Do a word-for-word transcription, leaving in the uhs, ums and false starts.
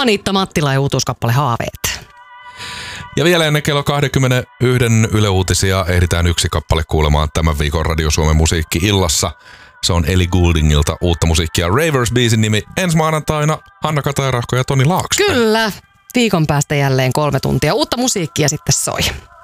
Anitta Mattila ja uutuuskappale Haaveet. Ja vielä ennen kello kaksikymmentäyksi Yle Uutisia ehditään yksi kappale kuulemaan tämän viikon Radio Suomen musiikki-illassa. Se on Ellie Gouldingilta uutta musiikkia. Ravers-biisin nimi ensi maanantaina Hanna Katajärahko ja Toni Laaksonen. Kyllä, viikon päästä jälleen kolme tuntia uutta musiikkia sitten soi.